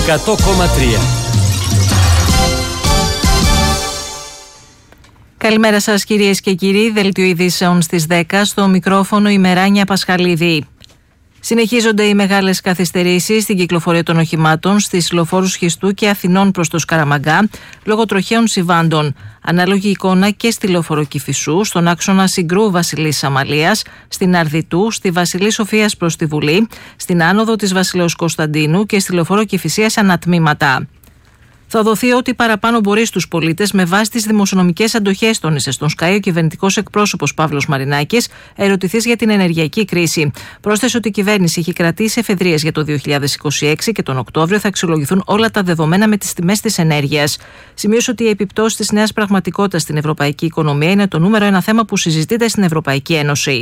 100,3. Καλημέρα σας κυρίες και κύριοι, δελτίο ειδήσεων στις 10, στο μικρόφωνο η Μεράνια Πασχαλίδη. Συνεχίζονται οι μεγάλες καθυστερήσεις στην κυκλοφορία των οχημάτων στις λεωφόρους Χιστού και Αθηνών προς το Σκαραμαγκά λόγω τροχαίων συμβάντων. Ανάλογη εικόνα και στη λεωφόρο Κηφισού, στον άξονα Συγκρού Βασιλής Αμαλίας, στην Αρδιτού, στη Βασιλή Σοφίας προς τη Βουλή, στην άνοδο της Βασιλέως Κωνσταντίνου και στη λεωφόρο Κηφισίας ανατμήματα. Θα δοθεί ό,τι παραπάνω μπορεί στους πολίτες με βάση τις δημοσιονομικές αντοχές, τόνισε στον Sky ο κυβερνητικός εκπρόσωπος Παύλος Μαρινάκης, ερωτηθής για την ενεργειακή κρίση. Πρόσθεσε ότι η κυβέρνηση έχει κρατήσει εφεδρείες για το 2026 και τον Οκτώβριο θα αξιολογηθούν όλα τα δεδομένα με τις τιμές της ενέργειας. Σημείωσε ότι οι επιπτώσεις της νέας πραγματικότητας στην ευρωπαϊκή οικονομία είναι το νούμερο ένα θέμα που συζητείται στην Ευρωπαϊκή Ένωση.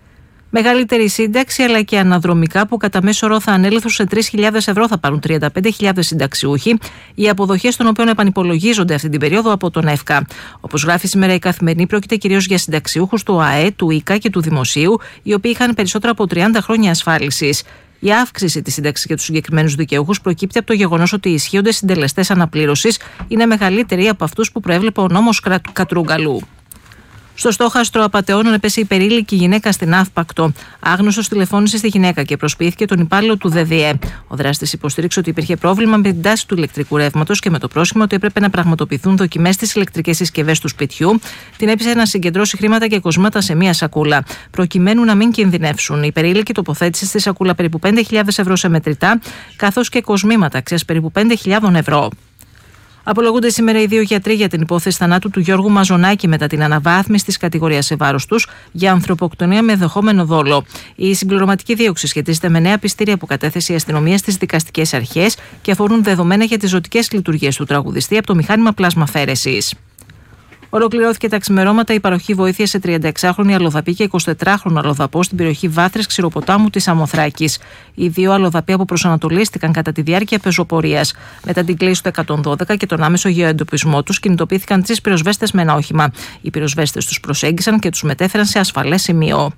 Μεγαλύτερη σύνταξη αλλά και αναδρομικά που κατά μέσο όρο θα ανέλθουν σε 3.000 ευρώ θα πάρουν 35.000 συνταξιούχοι, οι αποδοχές των οποίων επανυπολογίζονται αυτή την περίοδο από τον ΕΦΚΑ. Όπως γράφει σήμερα η Καθημερινή, πρόκειται κυρίως για συνταξιούχους του ΑΕ, του ΙΚΑ και του Δημοσίου, οι οποίοι είχαν περισσότερα από 30 χρόνια ασφάλισης. Η αύξηση της σύνταξης για τους συγκεκριμένους δικαιούχους προκύπτει από το γεγονός ότι οι ισχύοντες συντελεστές αναπλήρωσης είναι μεγαλύτεροι από αυτούς που προέβλεπε ο νόμος Κατρούγκαλου. Στο στόχαστρο απατεώνων έπεσε η περίλικη γυναίκα στην Αύπακτο. Άγνωστος τηλεφώνησε στη γυναίκα και προσποιήθηκε τον υπάλληλο του ΔΔΕ. Ο δράστης υποστήριξε ότι υπήρχε πρόβλημα με την τάση του ηλεκτρικού ρεύματος και με το πρόσχημα ότι έπρεπε να πραγματοποιηθούν δοκιμές στις ηλεκτρικές συσκευές του σπιτιού. Την έπεισε να συγκεντρώσει χρήματα και κοσμήματα σε μία σακούλα, προκειμένου να μην κινδυνεύσουν. Η περίλικη τοποθέτησε στη σακούλα περίπου 5.000 ευρώ σε μετρητά, καθώς και κοσμήματα αξίας περίπου 5.000 ευρώ. Απολογούνται σήμερα οι δύο γιατροί για την υπόθεση θανάτου του Γιώργου Μαζονάκη μετά την αναβάθμιση της κατηγορίας σε βάρος τους για ανθρωποκτονία με ενδεχόμενο δόλο. Η συμπληρωματική δίωξη σχετίζεται με νέα πιστήρια που κατέθεσε η αστυνομία στις δικαστικές αρχές και αφορούν δεδομένα για τις ζωτικές λειτουργίες του τραγουδιστή από το μηχάνημα πλασμαφαίρεσης. Ολοκληρώθηκε τα ξημερώματα η παροχή βοήθεια σε 36χρονη αλλοδαπή και 24χρονο αλλοδαπό στην περιοχή Βάθρες Ξηροποτάμου της Αμοθράκης. Οι δύο αλλοδαποί αποπροσανατολίστηκαν κατά τη διάρκεια πεζοπορίας. Μετά την κλήση του 112 και τον άμεσο γεωεντοπισμό τους, κινητοποιήθηκαν 3 πυροσβέστες με ένα όχημα. Οι πυροσβέστες τους προσέγγισαν και τους μετέφεραν σε ασφαλές σημείο.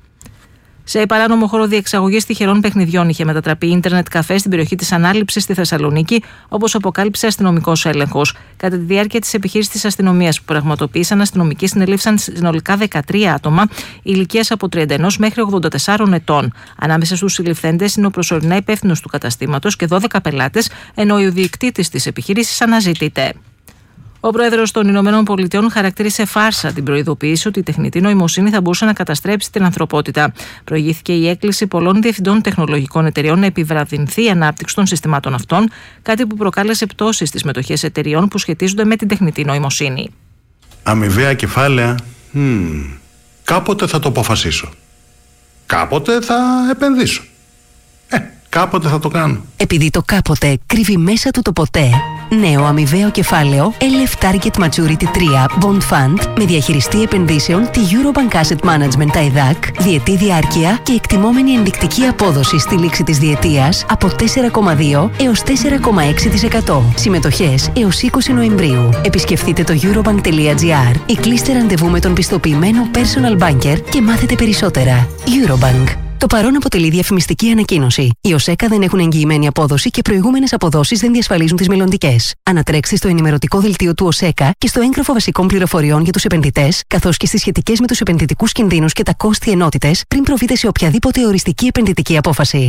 Σε παράνομο χώρο διεξαγωγής τυχερών παιχνιδιών είχε μετατραπεί ίντερνετ καφέ στην περιοχή της Ανάληψης στη Θεσσαλονίκη, όπως αποκάλυψε αστυνομικός έλεγχος. Κατά τη διάρκεια της επιχείρησης της αστυνομίας που πραγματοποίησαν, αστυνομικοί συνελήφθησαν συνολικά 13 άτομα ηλικίας από 31 μέχρι 84 ετών. Ανάμεσα στους συλληφθέντες είναι ο προσωρινά υπεύθυνος του καταστήματος και 12 πελάτες, ενώ ο ιδιοκτήτης της επιχείρησης αναζητείται. Ο πρόεδρος των Ηνωμένων Πολιτειών χαρακτήρισε φάρσα την προειδοποίηση ότι η τεχνητή νοημοσύνη θα μπορούσε να καταστρέψει την ανθρωπότητα. Προηγήθηκε η έκκληση πολλών διευθυντών τεχνολογικών εταιριών να επιβραδυνθεί η ανάπτυξη των συστημάτων αυτών, κάτι που προκάλεσε πτώσεις στις μετοχές εταιριών που σχετίζονται με την τεχνητή νοημοσύνη. Αμοιβαία κεφάλαια. Κάποτε θα το αποφασίσω. Κάποτε θα επενδύσω. Κάποτε θα το κάνω. Επειδή το κάποτε κρύβει μέσα του το ποτέ. Νέο αμοιβαίο κεφάλαιο LF Target Maturity 3 Bond Fund με διαχειριστή επενδύσεων τη Eurobank Asset Management ΤΑΙΔΑΚ, διετή διάρκεια και εκτιμόμενη ενδεικτική απόδοση στη λήξη της διετίας από 4,2 έως 4,6%. Συμμετοχές έως 20 Νοεμβρίου. Επισκεφτείτε το eurobank.gr ή κλείστε ραντεβού με τον πιστοποιημένο personal banker και μάθετε περισσότερα. Eurobank. Το παρόν αποτελεί διαφημιστική ανακοίνωση. Οι ΟΣΕΚΑ δεν έχουν εγγυημένη απόδοση και προηγούμενες αποδόσεις δεν διασφαλίζουν τις μελλοντικές. Ανατρέξτε στο ενημερωτικό δελτίο του ΟΣΕΚΑ και στο έγγραφο βασικών πληροφοριών για τους επενδυτές, καθώς και στις σχετικές με τους επενδυτικούς κινδύνους και τα κόστη ενότητες πριν προβείτε σε οποιαδήποτε οριστική επενδυτική απόφαση.